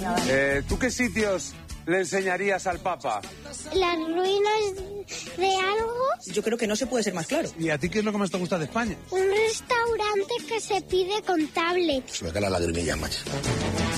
¿Tú qué sitios le enseñarías al Papa? Las ruinas de algo. Yo creo que no se puede ser más claro. ¿Y a ti qué es lo que más te gusta de España? Un restaurante que se pide con tablet. Se me cae la lagrimilla, macho.